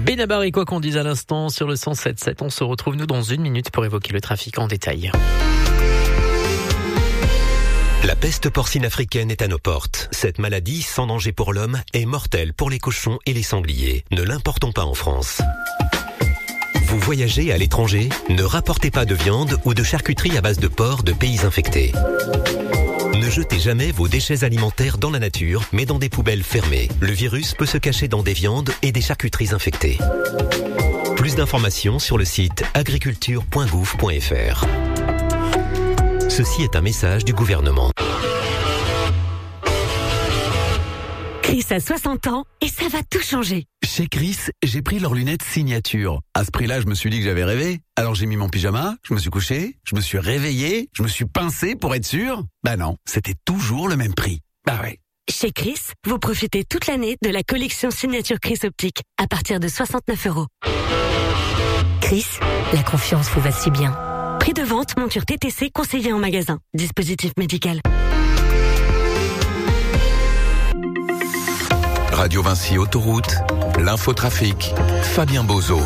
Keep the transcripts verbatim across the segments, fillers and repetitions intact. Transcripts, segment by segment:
Benabar et quoi qu'on dise à l'instant sur le cent sept virgule sept. On se retrouve nous dans une minute pour évoquer le trafic en détail. La peste porcine africaine est à nos portes. Cette maladie, sans danger pour l'homme, est mortelle pour les cochons et les sangliers. Ne l'importons pas en France. Vous voyagez à l'étranger? Ne rapportez pas de viande ou de charcuterie à base de porc de pays infectés. Ne jetez jamais vos déchets alimentaires dans la nature, mais dans des poubelles fermées. Le virus peut se cacher dans des viandes et des charcuteries infectées. Plus d'informations sur le site agriculture point gouv point f r. Ceci est un message du gouvernement. Chris a soixante ans et ça va tout changer. Chez Chris, j'ai pris leurs lunettes signature. À ce prix-là, je me suis dit que j'avais rêvé. Alors j'ai mis mon pyjama, je me suis couché, je me suis réveillé, je me suis pincé pour être sûr. Bah non, c'était toujours le même prix. Bah ouais. Chez Chris, vous profitez toute l'année de la collection signature Chris Optique à partir de soixante-neuf euros. Chris, la confiance vous va si bien. Prix de vente, monture T T C conseillé en magasin. Dispositif médical. Radio Vinci Autoroute, l'infotrafic, Fabien Bozo.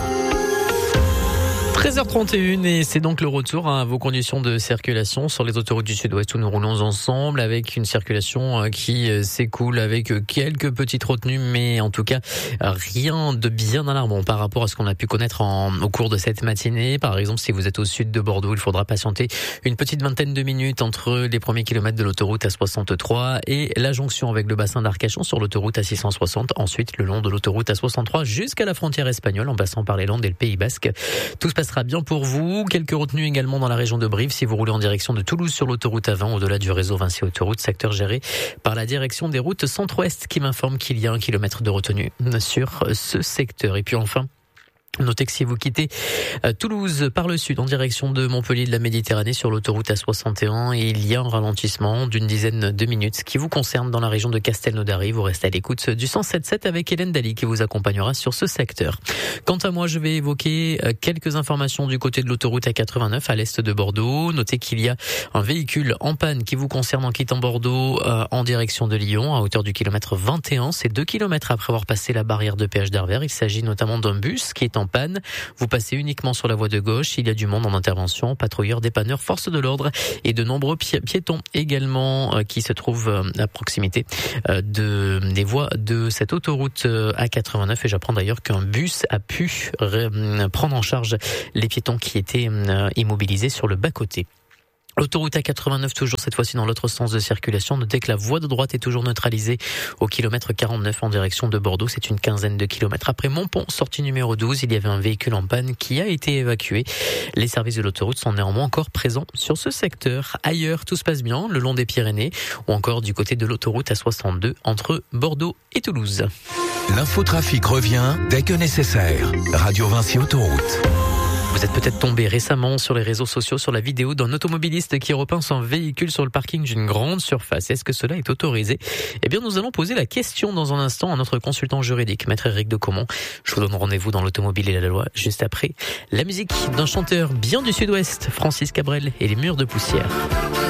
treize heures trente et une et c'est donc le retour à vos conditions de circulation sur les autoroutes du Sud-Ouest où nous roulons ensemble avec une circulation qui s'écoule avec quelques petites retenues, mais en tout cas rien de bien alarmant par rapport à ce qu'on a pu connaître en, au cours de cette matinée. Par exemple, si vous êtes au sud de Bordeaux, il faudra patienter une petite vingtaine de minutes entre les premiers kilomètres de l'autoroute A soixante-trois et la jonction avec le bassin d'Arcachon sur l'autoroute A six cent soixante. Ensuite, le long de l'autoroute A soixante-trois jusqu'à la frontière espagnole en passant par les Landes et le Pays Basque. Tout se passera bien pour vous. Quelques retenues également dans la région de Brive si vous roulez en direction de Toulouse sur l'autoroute A vingt au-delà du réseau Vinci Autoroute, secteur géré par la direction des routes centre-ouest qui m'informe qu'il y a un kilomètre de retenue sur ce secteur. Et puis enfin, notez que si vous quittez Toulouse par le sud en direction de Montpellier de la Méditerranée sur l'autoroute A soixante et un, il y a un ralentissement d'une dizaine de minutes qui vous concerne dans la région de Castelnaudary. Vous restez à l'écoute du cent sept virgule sept avec Hélène Daly qui vous accompagnera sur ce secteur. Quant à moi, je vais évoquer quelques informations du côté de l'autoroute A quatre-vingt-neuf à l'est de Bordeaux. Notez qu'il y a un véhicule en panne qui vous concerne en quittant Bordeaux euh, en direction de Lyon à hauteur du kilomètre vingt et un. C'est deux kilomètres après avoir passé la barrière de péage d'Arvert. Il s'agit notamment d'un bus qui est en panne. Vous passez uniquement sur la voie de gauche. Il y a du monde en intervention, patrouilleurs, dépanneurs, forces de l'ordre et de nombreux pi- piétons également euh, qui se trouvent euh, à proximité euh, de, des voies de cette autoroute euh, A quatre-vingt-neuf. Et j'apprends d'ailleurs qu'un bus a pu euh, prendre en charge les piétons qui étaient euh, immobilisés sur le bas-côté. L'autoroute A quatre-vingt-neuf, toujours cette fois-ci dans l'autre sens de circulation. Notez que la voie de droite est toujours neutralisée au kilomètre quarante-neuf en direction de Bordeaux. C'est une quinzaine de kilomètres. Après Montpont, sortie numéro douze, il y avait un véhicule en panne qui a été évacué. Les services de l'autoroute sont néanmoins encore présents sur ce secteur. Ailleurs, tout se passe bien, le long des Pyrénées ou encore du côté de l'autoroute A soixante-deux entre Bordeaux et Toulouse. L'infotrafic revient dès que nécessaire. Radio Vinci Autoroute. Vous êtes peut-être tombé récemment sur les réseaux sociaux sur la vidéo d'un automobiliste qui repeint son véhicule sur le parking d'une grande surface. Est-ce que cela est autorisé? Eh bien, nous allons poser la question dans un instant à notre consultant juridique, Maître Éric de Caumont. Je vous donne rendez-vous dans l'automobile et la loi juste après la musique d'un chanteur bien du Sud-Ouest, Francis Cabrel et les Murs de poussière.